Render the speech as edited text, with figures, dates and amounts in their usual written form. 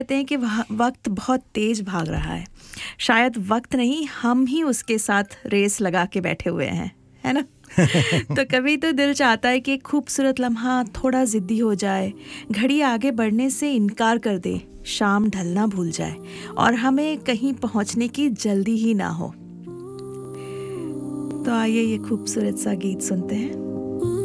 कहते हैं कि वक्त बहुत तेज भाग रहा है। शायद वक्त नहीं, हम ही उसके साथ रेस लगा के बैठे हुए हैं, है ना? तो कभी तो दिल चाहता है कि एक खूबसूरत लम्हा थोड़ा ज़िद्दी हो जाए, घड़ी आगे बढ़ने से इनकार कर दे, शाम ढलना भूल जाए और हमें कहीं पहुंचने की जल्दी ही ना हो। तो आइए ये खूबसूरत सा गीत सुनते हैं।